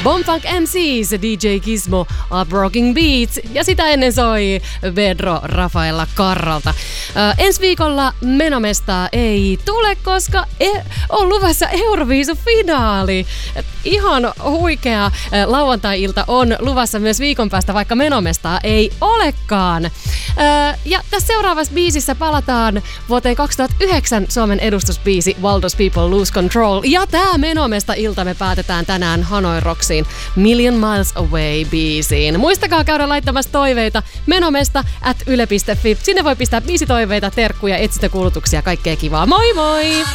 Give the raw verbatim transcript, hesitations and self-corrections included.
Bomfunk M Cs, D J Gizmo, Up Rocking Beats ja sitä ennen soi Pedro Rafaela Carralta. Ö, ensi viikolla menomestaa ei tule, koska e- on luvassa Euroviisu-finaali. Ihan huikea lauantai-ilta on luvassa myös viikon päästä, vaikka menomestaa ei olekaan. Ö, ja tässä seuraavassa biisissä palataan vuoteen kaksituhattayhdeksän Suomen edustusbiisi Why Does People Lose Control. Ja tää menomesta-ilta me päätetään tänään Hanoi Rocksiin Million Miles Away -biisiin. Muistakaa käydä laittamassa toiveita menomesta at yle piste fi. Sinne voi pistää biisitoiveita, terkkuja, etsintäkuulutuksia, kaikkea kivaa. Moi moi!